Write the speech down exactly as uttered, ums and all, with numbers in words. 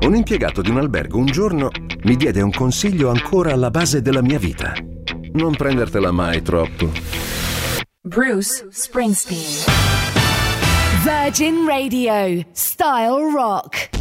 Un impiegato di un albergo un giorno mi diede un consiglio ancora alla base della mia vita. Non prendertela mai troppo. Bruce Springsteen. Virgin Radio, Style Rock.